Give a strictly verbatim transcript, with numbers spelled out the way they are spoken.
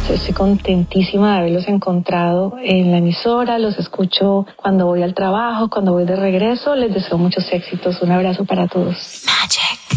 Estoy contentísima de haberlos encontrado en la emisora. Los escucho cuando voy al trabajo, cuando voy de regreso. Les deseo muchos éxitos. Un abrazo para todos. Magic.